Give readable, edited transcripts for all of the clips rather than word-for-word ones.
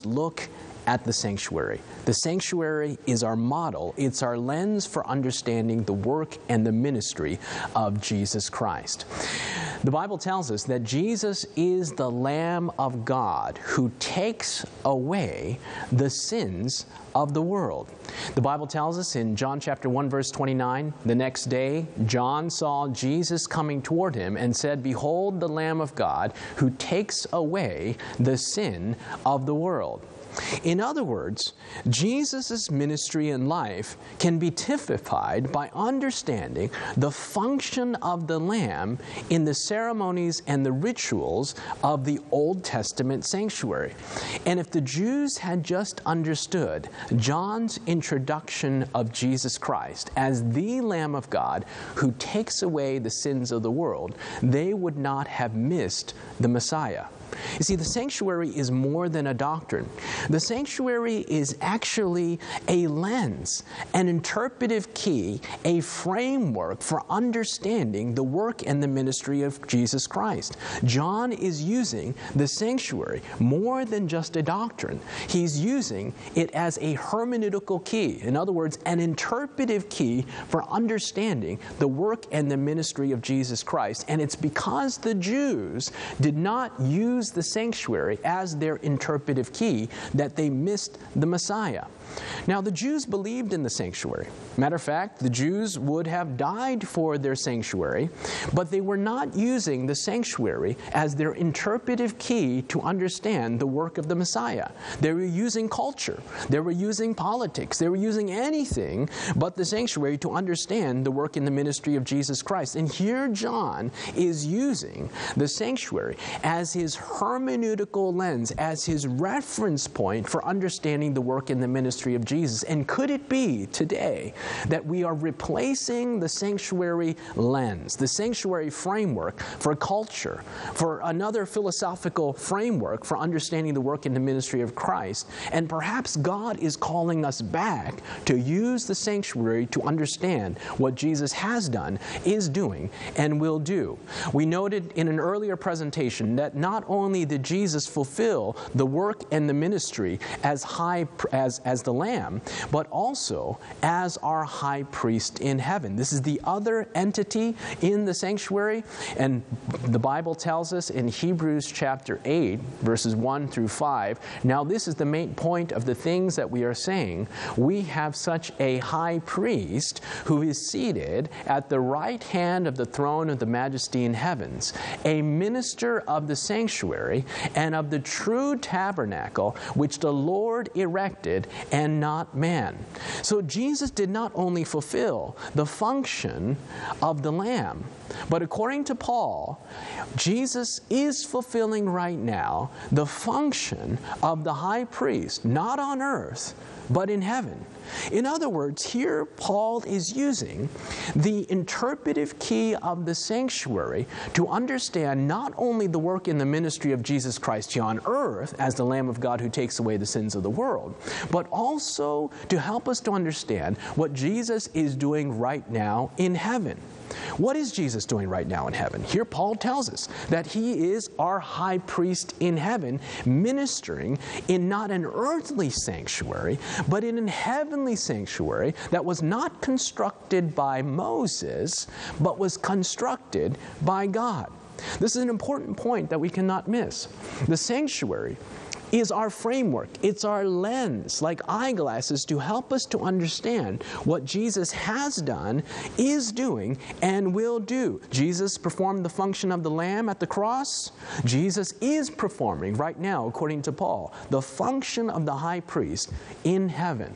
look at the sanctuary. The sanctuary is our model. It's our lens for understanding the work and the ministry of Jesus Christ. The Bible tells us that Jesus is the Lamb of God who takes away the sins of the world. The Bible tells us in John chapter 1 verse 29, the next day John saw Jesus coming toward him and said, "Behold the Lamb of God who takes away the sin of the world." In other words, Jesus' ministry and life can be typified by understanding the function of the Lamb in the ceremonies and the rituals of the Old Testament sanctuary. And if the Jews had just understood John's introduction of Jesus Christ as the Lamb of God who takes away the sins of the world, they would not have missed the Messiah. You see, the sanctuary is more than a doctrine. The sanctuary is actually a lens, an interpretive key, a framework for understanding the work and the ministry of Jesus Christ. John is using the sanctuary more than just a doctrine. He's using it as a hermeneutical key. In other words, an interpretive key for understanding the work and the ministry of Jesus Christ. And it's because the Jews did not use the sanctuary as their interpretive key that they missed the Messiah. Now, the Jews believed in the sanctuary. Matter of fact, the Jews would have died for their sanctuary, but they were not using the sanctuary as their interpretive key to understand the work of the Messiah. They were using culture. They were using politics. They were using anything but the sanctuary to understand the work and the ministry of Jesus Christ. And here John is using the sanctuary as his hermeneutical lens, as his reference point for understanding the work and the ministry of Jesus. And could it be today that we are replacing the sanctuary lens, the sanctuary framework for culture, for another philosophical framework for understanding the work and the ministry of Christ? And perhaps God is calling us back to use the sanctuary to understand what Jesus has done, is doing, and will do. We noted in an earlier presentation that not only did Jesus fulfill the work and the ministry as the Lamb, but also as our high priest in heaven. This is the other entity in the sanctuary, and the Bible tells us in Hebrews chapter 8, verses 1 through 5, now this is the main point of the things that we are saying. We have such a high priest who is seated at the right hand of the throne of the majesty in heavens, a minister of the sanctuary and of the true tabernacle which the Lord erected and not man. So Jesus did not only fulfill the function of the Lamb, but according to Paul, Jesus is fulfilling right now the function of the high priest, not on earth, but in heaven. In other words, here Paul is using the interpretive key of the sanctuary to understand not only the work in the ministry of Jesus Christ here on earth as the Lamb of God who takes away the sins of the world, but also to help us to understand what Jesus is doing right now in heaven. What is Jesus doing right now in heaven? Here Paul tells us that he is our high priest in heaven, ministering in not an earthly sanctuary, but in a heavenly sanctuary that was not constructed by Moses, but was constructed by God. This is an important point that we cannot miss. The sanctuary is our framework. It's our lens, like eyeglasses, to help us to understand what Jesus has done, is doing, and will do. Jesus performed the function of the Lamb at the cross. Jesus is performing right now, according to Paul, the function of the high priest in heaven.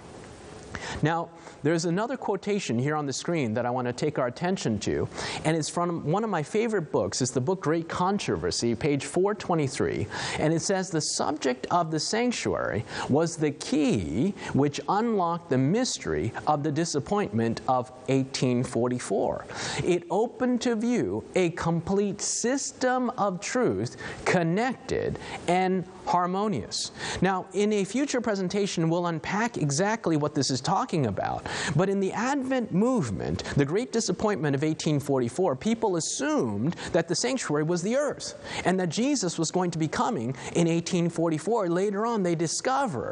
Now, there's another quotation here on the screen that I want to take our attention to, and it's from one of my favorite books. It's the book Great Controversy, page 423, and it says, "The subject of the sanctuary was the key which unlocked the mystery of the disappointment of 1844. It opened to view a complete system of truth connected and harmonious. Now, in a future presentation, we'll unpack exactly what this is talking about. But in the Advent movement, the great disappointment of 1844, people assumed that the sanctuary was the earth and that Jesus was going to be coming in 1844. Later on, they discover